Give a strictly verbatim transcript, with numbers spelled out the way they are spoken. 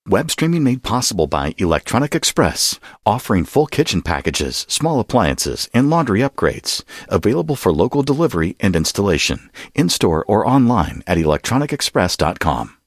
Web streaming made possible by Electronic Express, offering full kitchen packages, small appliances, and laundry upgrades. Available for local delivery and installation, in-store or online at electronic express dot com.